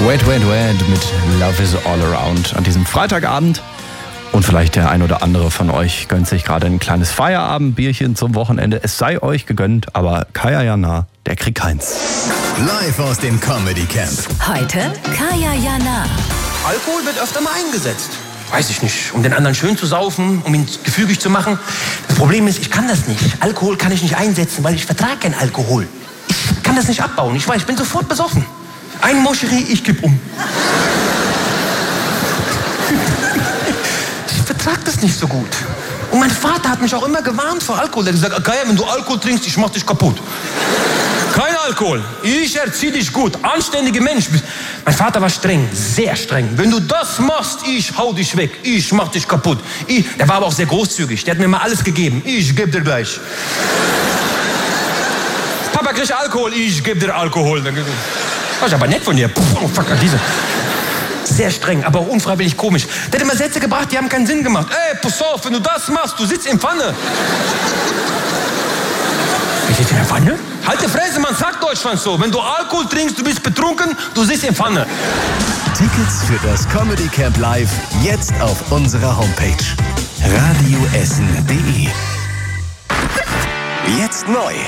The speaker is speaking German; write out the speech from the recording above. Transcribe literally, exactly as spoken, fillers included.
Wait, wait, wait mit Love is all around an diesem Freitagabend. Und vielleicht der ein oder andere von euch gönnt sich gerade ein kleines Feierabendbierchen zum Wochenende. Es sei euch gegönnt, aber Kaya Jana, der kriegt keins. Live aus dem Comedy Camp. Heute Kaya Jana. Alkohol wird öfter mal eingesetzt. Weiß ich nicht, um den anderen schön zu saufen, um ihn gefügig zu machen. Das Problem ist, ich kann das nicht. Alkohol kann ich nicht einsetzen, weil ich vertrage keinen Alkohol. Ich kann das nicht abbauen. Ich weiß, ich bin sofort besoffen. Ein Moscherie, ich kipp um. Ich vertrage das nicht so gut. Und mein Vater hat mich auch immer gewarnt vor Alkohol. Er hat gesagt, Kaya, wenn du Alkohol trinkst, ich mach dich kaputt. Kein Alkohol. Ich erzieh dich gut. Anständiger Mensch. Mein Vater war streng, sehr streng. Wenn du das machst, ich hau dich weg. Ich mach dich kaputt. Ich, der war aber auch sehr großzügig. Der hat mir mal alles gegeben. Ich geb dir gleich. Papa kriegt Alkohol. Ich geb dir Alkohol. Das ist aber nett von dir. Oh, fuck, diese. Sehr streng, aber auch unfreiwillig komisch. Der hat immer Sätze gebracht, die haben keinen Sinn gemacht. Ey, pass auf, wenn du das machst, du sitzt in Pfanne. Ich sitze in der Pfanne? Halt die Fresse, man sagt Deutschland so. Wenn du Alkohol trinkst, du bist betrunken, du sitzt in Pfanne. Tickets für das Comedy Camp Live jetzt auf unserer Homepage radioessen punkt de. Jetzt neu.